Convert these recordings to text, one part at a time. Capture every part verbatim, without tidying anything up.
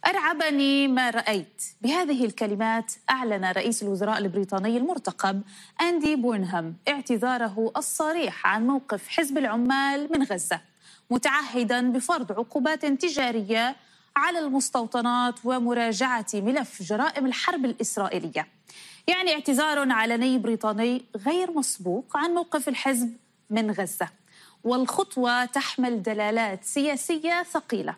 أرعبني ما رأيت. بهذه الكلمات أعلن رئيس الوزراء البريطاني المرتقب أندي بورنهام اعتذاره الصريح عن موقف حزب العمال من غزة، متعهداً بفرض عقوبات تجارية على المستوطنات ومراجعة ملف جرائم الحرب الإسرائيلية. يعني اعتذار علني بريطاني غير مسبوق عن موقف الحزب من غزة، والخطوة تحمل دلالات سياسية ثقيلة.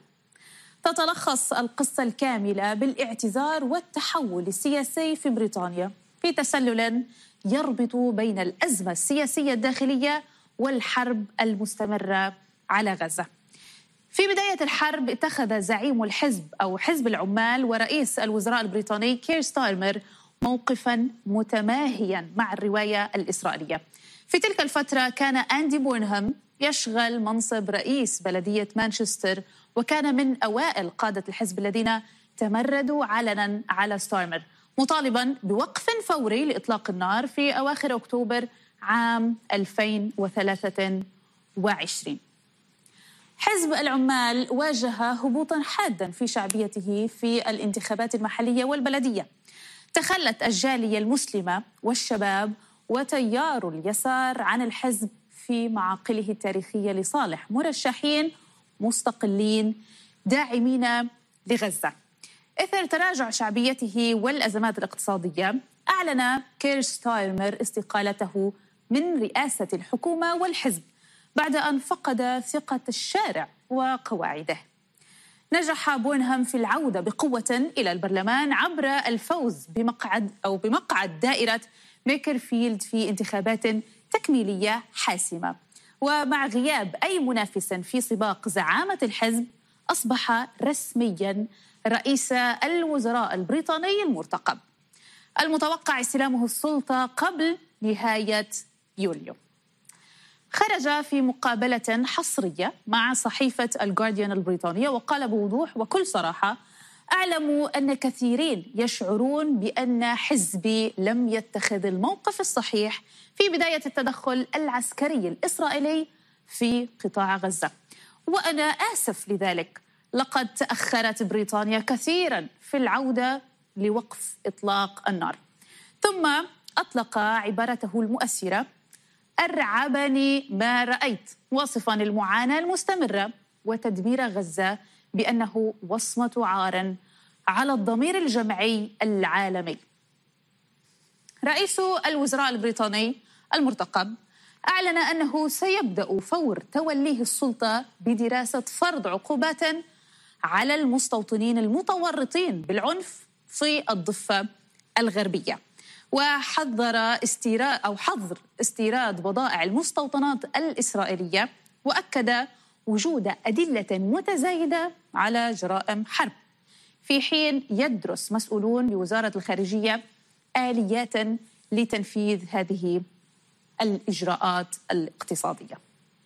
تتلخص القصة الكاملة بالاعتذار والتحول السياسي في بريطانيا في تسلل يربط بين الأزمة السياسية الداخلية والحرب المستمرة على غزة. في بداية الحرب اتخذ زعيم الحزب أو حزب العمال ورئيس الوزراء البريطاني كير ستارمر موقفاً متماهياً مع الرواية الإسرائيلية. في تلك الفترة كان أندي بورنهام يشغل منصب رئيس بلدية مانشستر، وكان من أوائل قادة الحزب الذين تمردوا علناً على ستارمر، مطالباً بوقف فوري لإطلاق النار في أواخر أكتوبر عام ألفين وثلاثة وعشرين. حزب العمال واجه هبوطاً حاداً في شعبيته في الانتخابات المحلية والبلدية. تخلت الجالية المسلمة والشباب وتيار اليسار عن الحزب في معاقله التاريخية لصالح مرشحين مستقلين داعمين لغزة. إثر تراجع شعبيته والأزمات الاقتصادية، أعلن كير ستارمر استقالته من رئاسة الحكومة والحزب بعد أن فقد ثقة الشارع وقواعده. نجح بورنهام في العودة بقوة إلى البرلمان عبر الفوز بمقعد أو بمقعد دائرة ميكرفيلد في انتخابات تكميلية حاسمة، ومع غياب أي منافس في سباق زعامة الحزب أصبح رسمياً رئيس الوزراء البريطاني المرتقب، المتوقع استلامه السلطة قبل نهاية يوليو. خرج في مقابلة حصرية مع صحيفة الجارديان البريطانية وقال بوضوح وكل صراحة: أعلم أن كثيرين يشعرون بأن حزبي لم يتخذ الموقف الصحيح في بداية التدخل العسكري الإسرائيلي في قطاع غزة، وأنا آسف لذلك. لقد تأخرت بريطانيا كثيراً في العودة لوقف إطلاق النار. ثم أطلق عبارته المؤثرة: أرعبني ما رأيت، واصفاً المعاناة المستمرة وتدمير غزة بأنه وصمة عار على الضمير الجمعي العالمي. رئيس الوزراء البريطاني المرتقب أعلن أنه سيبدأ فور توليه السلطة بدراسة فرض عقوبات على المستوطنين المتورطين بالعنف في الضفة الغربية، وحذر استيراد أو حظر استيراد بضائع المستوطنات الإسرائيلية، وأكد وجود أدلة متزايدة على جرائم حرب، في حين يدرس مسؤولون بوزارة الخارجية آليات لتنفيذ هذه الإجراءات الاقتصادية.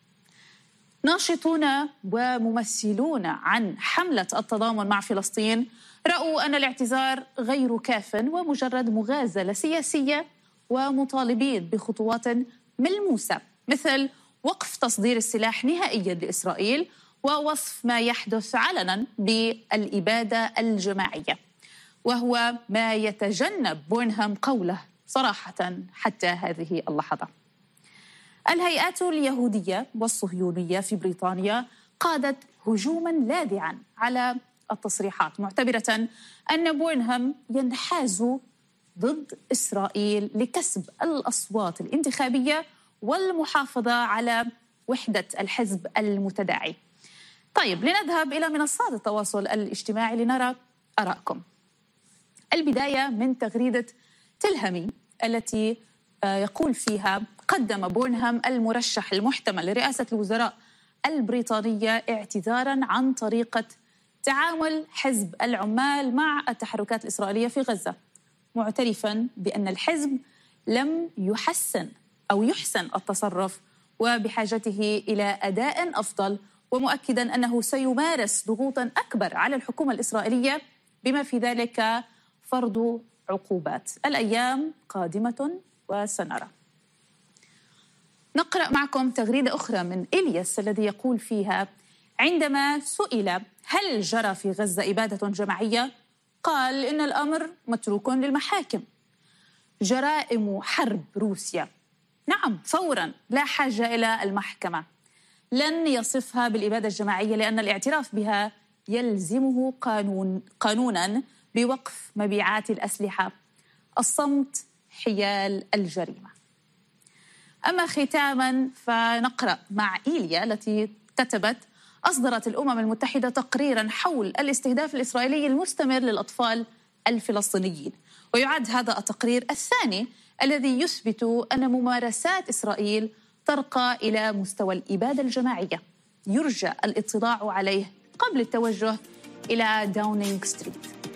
ناشطون وممثلون عن حملة التضامن مع فلسطين رأوا أن الاعتذار غير كاف ومجرد مغازلة سياسية، ومطالبين بخطوات ملموسة مثل وقف تصدير السلاح نهائياً لإسرائيل ووصف ما يحدث علناً بالإبادة الجماعية، وهو ما يتجنب بورنهام قوله صراحة حتى هذه اللحظة. الهيئات اليهودية والصهيونية في بريطانيا قادت هجوماً لاذعاً على التصريحات، معتبرة أن بورنهام ينحاز ضد إسرائيل لكسب الأصوات الانتخابية والمحافظة على وحدة الحزب المتداعي. طيب، لنذهب إلى منصات التواصل الاجتماعي لنرى آراءكم. البداية من تغريدة تلهمي التي يقول فيها: قدم بورنهام المرشح المحتمل لرئاسة الوزراء البريطانية اعتذاراً عن طريقة تعامل حزب العمال مع التحركات الإسرائيلية في غزة، معترفاً بأن الحزب لم يحسن أو يحسن التصرف وبحاجته إلى أداء أفضل، ومؤكداً أنه سيمارس ضغوطاً أكبر على الحكومة الإسرائيلية بما في ذلك فرض عقوبات. الأيام قادمة وسنرى. نقرأ معكم تغريدة أخرى من إلياس الذي يقول فيها: عندما سئل هل جرى في غزة إبادة جماعية قال إن الأمر متروك للمحاكم. جرائم حرب روسيا، نعم فوراً لا حاجة إلى المحكمة، لن يصفها بالإبادة الجماعية لأن الاعتراف بها يلزمه قانون قانوناً بوقف مبيعات الأسلحة. الصمت حيال الجريمة. أما ختاماً فنقرأ مع إيليا التي كتبت: أصدرت الأمم المتحدة تقريراً حول الاستهداف الإسرائيلي المستمر للأطفال الفلسطينيين، ويعد هذا التقرير الثاني الذي يثبت أن ممارسات إسرائيل ترقى إلى مستوى الإبادة الجماعية يرجى الاطلاع عليه قبل التوجه إلى داونينغ ستريت.